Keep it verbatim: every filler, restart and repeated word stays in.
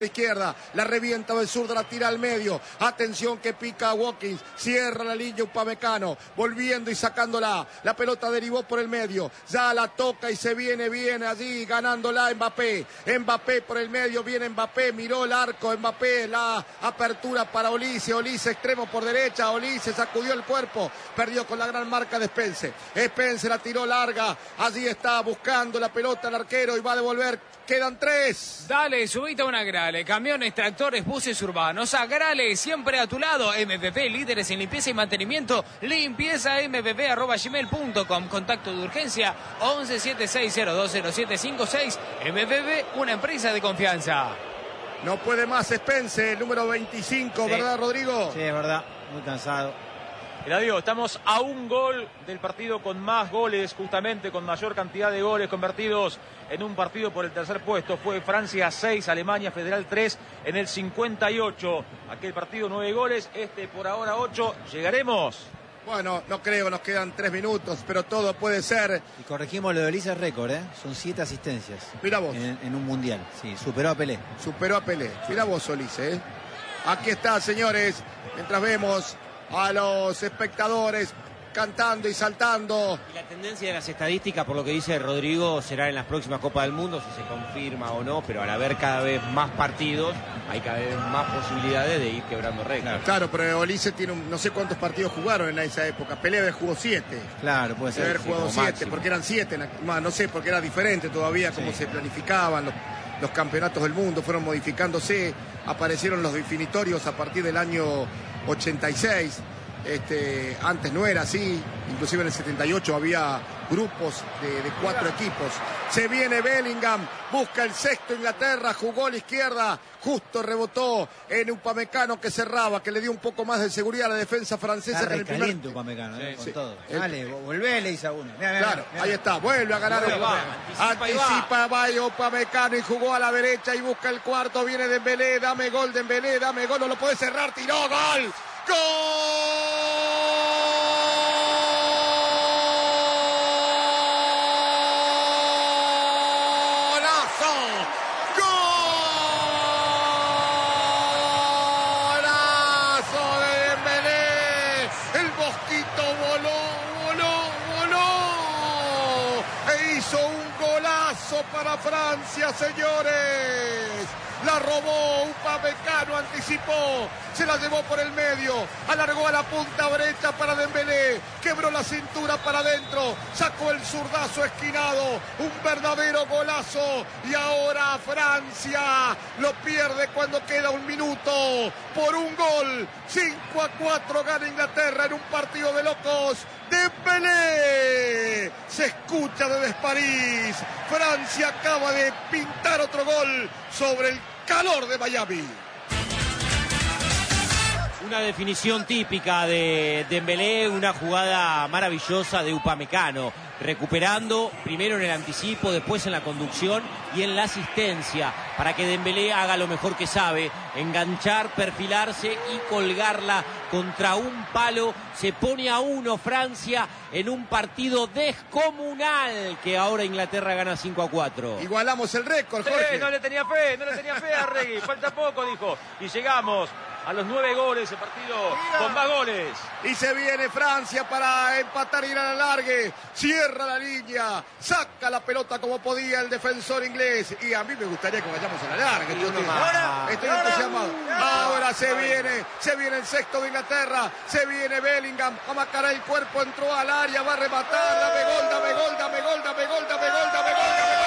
izquierda, la revienta del sur, la tira al medio, atención que pica a Watkins, cierra la línea Upamecano, volviendo y sacándola, la pelota derivó por el medio, ya la toca y se viene, viene allí, ganándola Mbappé, Mbappé por el medio, viene Mbappé, miró el arco, Mbappé, la apertura para Olise, Olise extremo por derecha, Olise sacudió el cuerpo, perdió con la gran marca de Spence, Spence la tiró larga, allí está buscando la pelota el arquero y va a devolver, quedan tres. Dale, subite a una Grale, camiones, tractores, buses urbanos, a Grale, siempre a tu lado, M V P, líderes en limpieza y mantenimiento, limpieza m v p arroba gmail punto com, contacto de urgencia once setenta y seis cero dos cero siete cinco seis, M V P, una empresa de confianza. No puede más Spence, número veinticinco, sí. ¿Verdad, Rodrigo? Sí, es verdad, muy cansado. Eladio, estamos a un gol del partido con más goles, justamente con mayor cantidad de goles convertidos en un partido por el tercer puesto. Fue Francia seis, Alemania Federal tres en el cincuenta y ocho. Aquel partido nueve goles, este por ahora ocho. ¿Llegaremos? Bueno, no creo, nos quedan tres minutos, pero todo puede ser. Y corregimos lo de Olise, récord, ¿eh? Son siete asistencias. Mira vos. En, en un mundial, sí, superó a Pelé. Superó a Pelé. Mira vos, Olise, ¿eh? Aquí está, señores, mientras vemos a los espectadores cantando y saltando. Y la tendencia de las estadísticas, por lo que dice Rodrigo, será en las próximas Copas del Mundo, si se confirma o no, pero al haber cada vez más partidos, hay cada vez más posibilidades de ir quebrando récords. Claro, pero Olise tiene un, no sé cuántos partidos jugaron en esa época. Pelé jugó siete. Claro, puede ser. Debe haber jugado sí, siete, máximo. Porque eran siete. No, no sé, porque era diferente todavía sí. Cómo se planificaban los, los campeonatos del mundo, fueron modificándose, aparecieron los definitorios a partir del año ochenta y seis. Este, antes no era así, inclusive en el setenta y ocho había grupos de, de cuatro equipos. Se viene Bellingham, busca el sexto Inglaterra, jugó a la izquierda, justo rebotó en Upamecano que cerraba, que le dio un poco más de seguridad a la defensa francesa. Está que en el primer... Upamecano, ¿eh? Sí, con sí. todo. El... Dale, volvé, le hizo a uno. Mirá, mirá, claro, mirá. ahí está, vuelve a ganar. Vuelve, va, anticipa, anticipa va Upamecano y jugó a la derecha y busca el cuarto, viene Dembélé, dame gol Dembélé, dame gol, no lo puede cerrar, tiró, gol. ¡Gol! Para Francia, señores. La robó Upamecano, anticipó, se la llevó por el medio, alargó a la punta derecha para Dembélé, quebró la cintura para adentro, sacó el zurdazo esquinado, un verdadero golazo, y ahora Francia lo pierde cuando queda un minuto por un gol. Cinco a cuatro gana Inglaterra en un partido de locos. Dembélé se escucha desde París. Francia acaba de pintar otro gol sobre el calor de Miami. Una definición típica de Dembélé, una jugada maravillosa de Upamecano, recuperando primero en el anticipo, después en la conducción y en la asistencia, para que Dembélé haga lo mejor que sabe, enganchar, perfilarse y colgarla contra un palo. Se pone a uno Francia en un partido descomunal, que ahora Inglaterra gana cinco a cuatro. Igualamos el récord, Jorge. Sí, no le tenía fe, no le tenía fe a Regui, falta poco, dijo, y llegamos a los nueve goles, el partido con más goles. Y se viene Francia para empatar y ir a la largue. Cierra la línea, saca la pelota como podía el defensor inglés. Y a mí me gustaría que vayamos a la larga. Yo estoy, ahora, estoy ahora, entusiasmado. Ahora, ahora se viene, se viene el sexto de Inglaterra. Se viene Bellingham, a macar el cuerpo, entró al área, va a rematar. Dame gol, dame gol, dame gol, dame gol, dame gol, dame gol, dame gol.